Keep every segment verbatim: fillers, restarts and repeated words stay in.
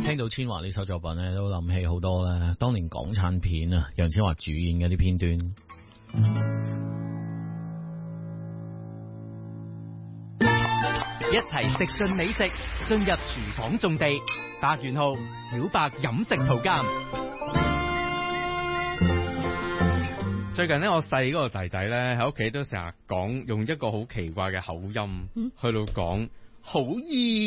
聽到千嬅呢首作品咧，都諗起好多咧，當年港產片啊，楊千嬅主演嘅啲片段。 一齊食盡美食，進入廚房種地。八元號小白飲食圖鑑。 最近咧，我細嗰個仔仔咧喺屋企都成日講，用一個好奇怪嘅口音、嗯、去到講好熱，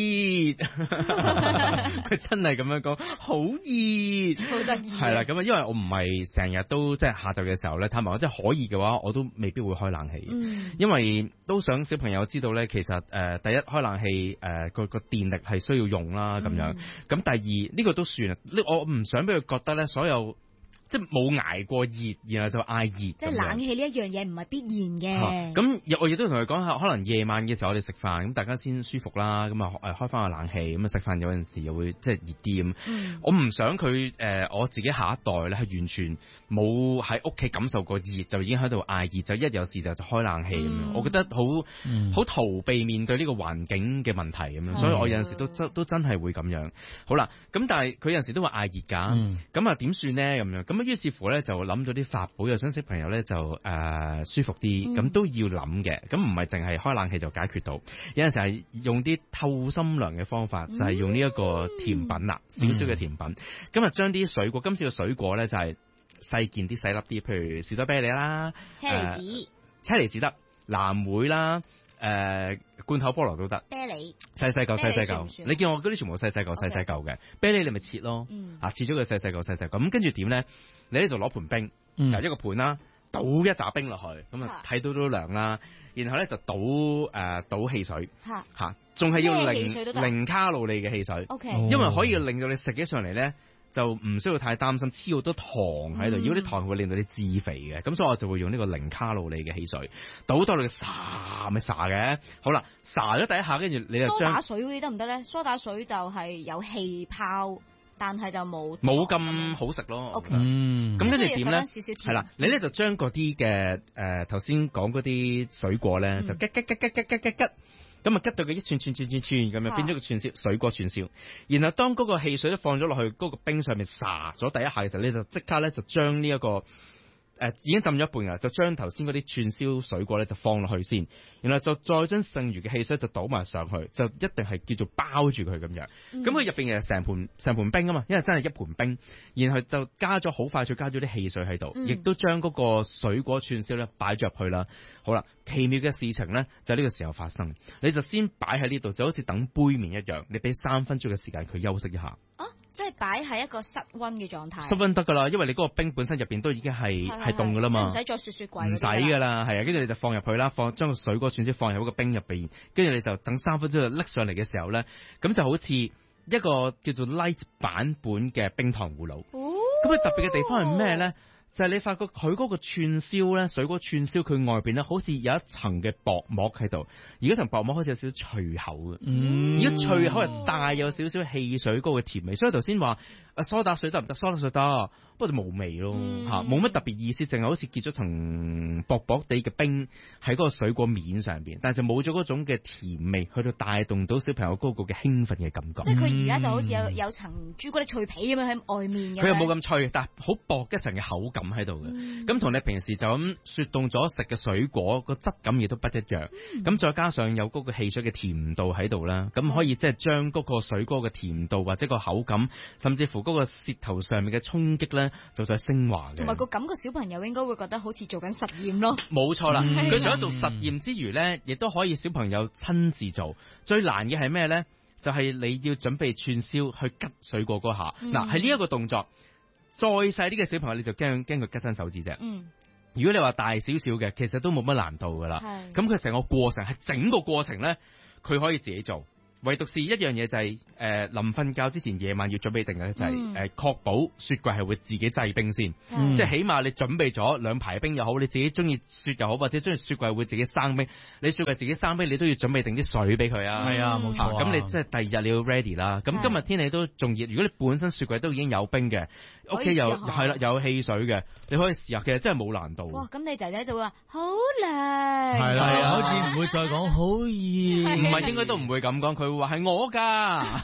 佢真係咁樣講好熱， 好得意。 係啦，咁啊，因為我唔係成日都即係下晝嘅時候咧，坦白講，即係可以嘅話，我都未必會開冷氣，嗯、因為都想小朋友知道咧，其實誒、呃、第一開冷氣誒個個電力係需要用啦，咁樣，咁、嗯、第二呢、呢個都算啊，呢我唔想俾佢覺得咧所有。即係冇捱過熱，然後就嗌熱。即係冷氣呢一樣嘢唔係必然嘅。 咁、啊、我亦都同佢講下，可能夜晚嘅時候我哋食飯，咁大家先舒服啦。咁啊誒開翻個冷氣，咁啊食飯有陣時又會即係熱啲咁。嗯、我唔想佢誒、呃、我自己下一代咧係完全冇喺屋企感受過熱，就已經喺度嗌熱，就一有事就就開冷氣咁樣。嗯、我覺得好好、嗯、逃避面對呢個環境嘅問題咁樣，嗯、所以我有陣時都真都真係會咁樣。好啦，咁但係佢有陣時都會嗌熱㗎，咁啊點算咧咁樣？咁於是乎咧就諗咗啲法寶，又想小朋友咧就誒、呃、舒服啲，咁、嗯、都要諗嘅。咁唔係淨係開冷氣就解決到，有陣時係用啲透心涼嘅方法，就係、是、用呢一個甜品啦，少少嘅甜品。咁啊將啲水果，今次嘅水果咧就係細件啲、細粒啲，譬如士多啤梨啦、 車厘子、呃、車厘子得、藍莓啦、誒、呃、罐頭菠蘿都得， 啤梨細細嚿細細嚿。你見我嗰啲全部細細嚿細細嚿嘅，啤梨你咪切咯，嗯、啊切咗佢細細嚿細細嚿。咁跟住點咧？你咧就攞盤冰，嗯、一個盤啦，倒一紮冰落去，咁啊睇到都涼啦。然後咧就倒誒、呃、倒汽水，吓仲係要零零卡路里嘅汽水， 嗯、 因為可以令到你食起上嚟咧就唔需要太擔心黐好多糖喺度。如果啲糖會令到你致肥嘅，咁所以我就會用呢個零卡路里嘅汽水倒到你沙咪沙嘅。好啦，沙咗第一下，跟住你就將蘇打水嗰啲得唔得咧？蘇打水就係有氣泡。但係就冇冇咁好食咯。 OK， 嗯，咁跟住點咧？係啦， 嗯、 你咧就將嗰啲嘅誒頭先講嗰啲水果咧，嗯、就吉吉吉吉吉吉吉吉，咁啊吉到佢一串串串串串咁樣，變咗個串燒水果串燒。然後當嗰個汽水都放咗落去嗰個冰上面灑咗第一下嘅時候，你就即刻咧就將呢一個。誒、呃、已經浸咗一半㗎，就將頭先嗰啲串燒水果咧就放落去先，然後就再將剩餘嘅汽水就倒埋上去，就一定係叫做包住佢咁樣。咁佢入邊其實成盤成盤冰啊嘛，因為真係一盤冰，然後就加咗好快，再加咗啲汽水喺度，亦、嗯、都將嗰個水果串燒咧擺咗入去啦。好啦，奇妙嘅事情咧就喺呢個時候發生，你就先擺喺呢度，就好似等杯麵一樣，你俾三分鐘嘅時間佢休息一下。 啊即係擺喺一個室溫嘅狀態， 室溫得噶啦，因為你嗰個冰本身入邊都已經係係凍噶啦嘛， 唔使再雪雪櫃， 唔使噶啦，係啊，跟住你就放入去啦，放將個水果串燒放入嗰個冰入邊，跟住你就等三分鐘就拎上嚟嘅時候咧，咁就好似一個叫做 light 版本嘅冰糖葫蘆。咁佢、哦、特別嘅地方係咩咧？就係你發覺佢嗰個串燒咧，水果串燒佢外邊咧，好似有一層嘅薄膜喺度，而嗰層薄膜好似有少少脆口嘅，嗯、而家脆口係帶有少少汽水嗰個甜味，所以頭先話啊蘇打水得唔得？蘇打水得，不過就冇味咯嚇，冇乜、嗯、特別意思，淨係好似結咗層薄薄地嘅冰喺嗰個水果面上邊，但係就冇咗嗰種嘅甜味，去到帶動到小朋友嗰個嘅興奮嘅感覺。 即係佢而家就好似有有層朱古力脆皮咁樣喺外面嘅。 佢又冇咁脆，但係好薄一層嘅口感。咁喺度嘅，咁同、嗯、你平時就咁雪凍咗食嘅水果個質感亦都不一樣，咁、嗯、再加上有嗰個汽水嘅甜度喺度啦，咁、嗯、可以即係將嗰個水果嘅甜度或者個口感，甚至乎嗰個舌頭上面嘅衝擊咧，就再升華嘅。 同埋個感覺，小朋友應該會覺得好似做緊實驗咯。 冇錯啦，佢、嗯、除咗做實驗之餘咧，亦都可以小朋友親自做。最難嘅係咩咧？就係、是、你要準備串燒去吉水果嗰下，嗱係呢一個動作。再細啲嘅小朋友你就驚驚佢吉親手指啫。嗯，如果你話大少少嘅，其實都冇乜難度噶啦。係，咁佢成個過程係整個過程咧，佢可以自己做。唯獨是一樣嘢就係、是、誒，臨、呃、瞓覺之前夜晚要準備定嘅就係、是、誒，確、嗯呃、保雪櫃係會自己製冰先，嗯、即係起碼你準備咗兩排冰又好，你自己中意雪又好，或者中意雪櫃會自己生冰，你雪櫃自己生冰，你都要準備定啲水俾佢啊。係啊，冇錯。咁你即係第二日你要 ready 啦。咁今日天氣都仲熱，如果你本身雪櫃都已經有冰嘅，屋企又係啦有汽水嘅，你可以試下，其實真係冇難度。 哇，咁你仔仔就會話好涼，係啦，好似唔會再講好熱， 唔係應該都唔會咁講，佢會話係我噶。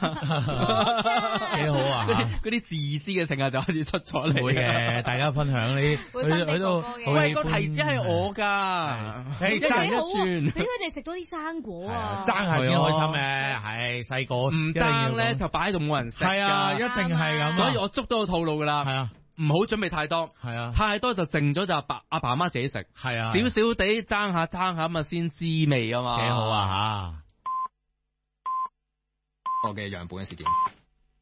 幾好啊！ 嗰啲嗰啲自私嘅性格就開始出咗嚟。 會嘅，大家分享你會分俾去到哥哥嘅喂，個提子係我㗎， 係一人一幾好啊串。 俾佢哋食到啲生果啊！ 爭下先開心嘅，係細個唔爭咧就擺喺度冇人食㗎。 係啊，一定係咁啊。 所以我捉到個套路㗎啦。 係啊， 唔好準備太多， 係啊， 太多就剩咗就阿爸阿爸阿媽自己食。 係啊， 少少地爭下爭下咁啊先滋味啊嘛。 幾好啊嚇！ 我嘅樣本嘅事件。